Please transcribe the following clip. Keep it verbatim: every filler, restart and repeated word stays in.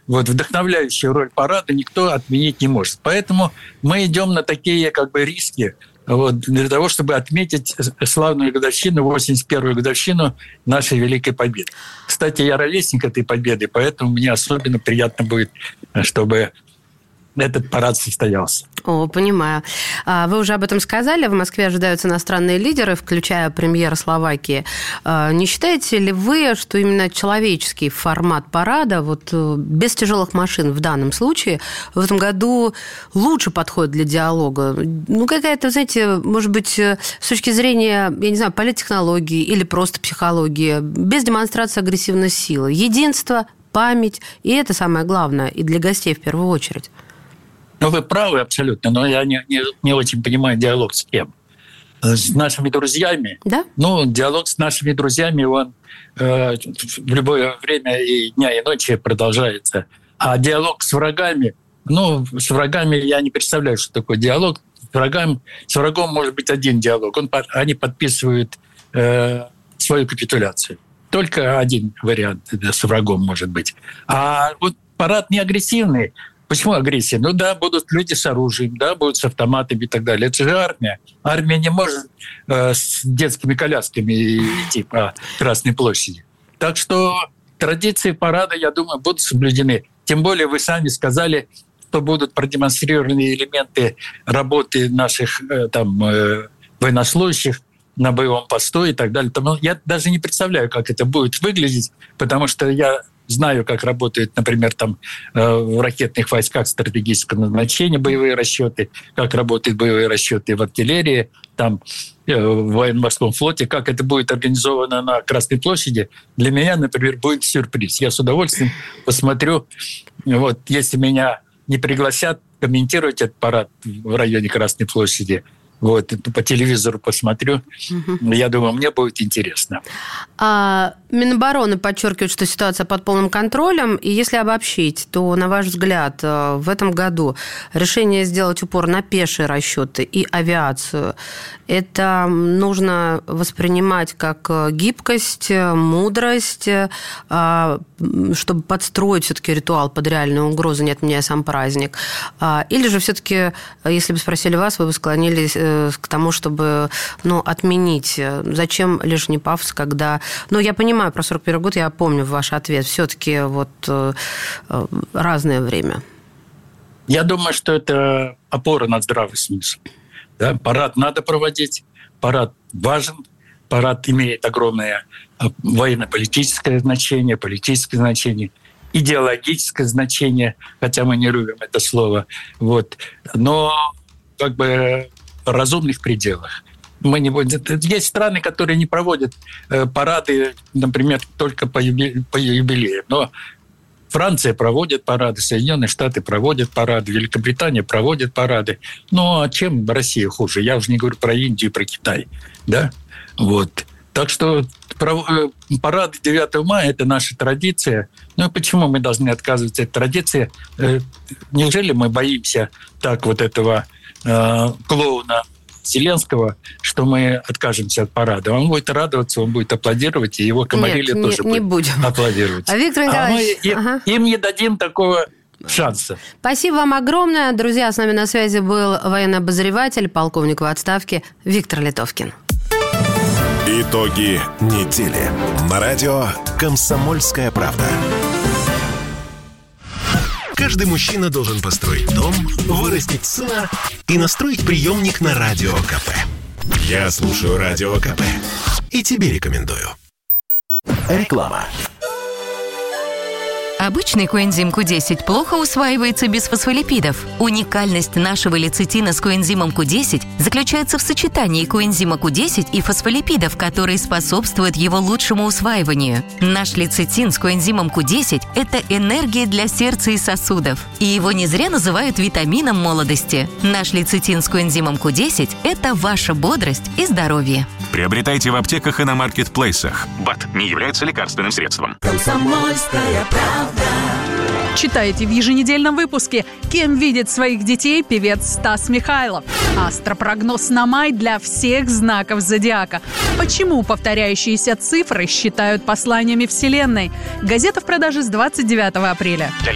вот вдохновляющую роль парада никто отменить не может. Поэтому мы идем на такие как бы риски, вот, для того, чтобы отметить славную годовщину, восемьдесят первую годовщину нашей Великой Победы. Кстати, я ровесник этой победы, поэтому мне особенно приятно будет, чтобы этот парад состоялся. О, понимаю. Вы уже об этом сказали. В Москве ожидаются иностранные лидеры, включая премьера Словакии. Не считаете ли вы, что именно человеческий формат парада, вот без тяжелых машин в данном случае, в этом году лучше подходит для диалога? Ну, какая-то, знаете, может быть, с точки зрения, я не знаю, политтехнологии или просто психологии, без демонстрации агрессивной силы. Единство, память, и это самое главное, и для гостей в первую очередь. Ну, вы правы абсолютно, но я не, не, не очень понимаю диалог с кем. С нашими друзьями? Да. Ну, диалог с нашими друзьями, он э, в любое время и дня, и ночи продолжается. А диалог с врагами, ну, с врагами я не представляю, что такое диалог. С врагом, с врагом может быть один диалог. Он, они подписывают э, свою капитуляцию. Только один вариант с врагом может быть. А вот парад не агрессивный. Почему агрессия? Ну да, будут люди с оружием, да, будут с автоматами и так далее. Это же армия. Армия не может э, с детскими колясками идти по Красной площади. Так что традиции парада, я думаю, будут соблюдены. Тем более вы сами сказали, что будут продемонстрированы элементы работы наших э, там, э, военнослужащих на боевом посту и так далее. Я даже не представляю, как это будет выглядеть, потому что я знаю, как работают, например, там, в ракетных войсках стратегического назначения боевые расчеты, как работают боевые расчеты в артиллерии, там, в военно-морском флоте, как это будет организовано на Красной площади. Для меня, например, будет сюрприз. Я с удовольствием посмотрю, вот, если меня не пригласят комментировать этот парад в районе Красной площади, вот, по телевизору посмотрю. Угу. Я думаю, мне будет интересно. А Минобороны подчеркивает, что ситуация под полным контролем. И если обобщить, то, на ваш взгляд, в этом году решение сделать упор на пешие расчеты и авиацию, это нужно воспринимать как гибкость, мудрость, чтобы подстроить все-таки ритуал под реальную угрозу, не отменяя сам праздник. Или же все-таки, если бы спросили вас, вы бы склонились к тому, чтобы, ну, отменить. Зачем лишний пафос, когда... Ну, я понимаю, про сорок первый год я помню ваш ответ. Все-таки вот разное время. Я думаю, что это опора на здравый смысл. Да? Парад надо проводить, парад важен, парад имеет огромное военно-политическое значение, политическое значение, идеологическое значение, хотя мы не любим это слово. Вот. Но как бы в разумных пределах. Мы не будем... Есть страны, которые не проводят парады, например, только по юбилеям. Но Франция проводит парады, Соединенные Штаты проводят парады, Великобритания проводит парады. Ну, а чем Россия хуже? Я уже не говорю про Индию и про Китай. Да? Вот. Так что парады девятого мая – это наша традиция. Ну и почему мы должны отказываться от традиции? Неужели мы боимся так вот этого э, клоуна Зеленского, что мы откажемся от парада? Он будет радоваться, он будет аплодировать, и его комарили Нет, тоже не, не будут будем. аплодировать. А Виктор Николаевич... А мы им, ага. им не дадим такого шанса. Спасибо вам огромное. Друзья, с нами на связи был военный обозреватель, полковник в отставке Виктор Литовкин. Итоги недели. На радио «Комсомольская правда». Каждый мужчина должен построить дом, вырастить сына и настроить приемник на Радио КП. Я слушаю Радио КП и тебе рекомендую. Реклама. Обычный коэнзим ку десять плохо усваивается без фосфолипидов. Уникальность нашего лецитина с коэнзимом ку десять заключается в сочетании коэнзима ку десять и фосфолипидов, которые способствуют его лучшему усваиванию. Наш лецитин с коэнзимом ку десять – это энергия для сердца и сосудов. И его не зря называют витамином молодости. Наш лецитин с коэнзимом ку десять – это ваша бодрость и здоровье. Приобретайте в аптеках и на маркетплейсах. БАД не является лекарственным средством. Комсомольская правда. Читайте в еженедельном выпуске, кем видит своих детей певец Стас Михайлов. Астропрогноз на май для всех знаков зодиака. Почему повторяющиеся цифры считают посланиями Вселенной? Газета в продаже с двадцать девятого апреля.